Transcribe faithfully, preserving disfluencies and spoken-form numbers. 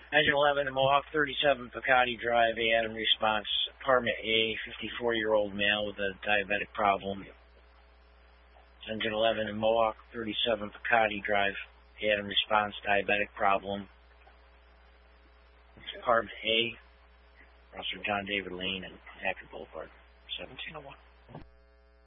Engine eleven, Mohawk thirty-seven, Picati Drive, A. Adam response. Apartment A, fifty-four-year-old male with a diabetic problem. Engine eleven, Mohawk thirty-seven, Picati Drive, A. Adam response, diabetic problem. Apartment A, Officer John David Lane and Hackett Boulevard, seventeen oh one.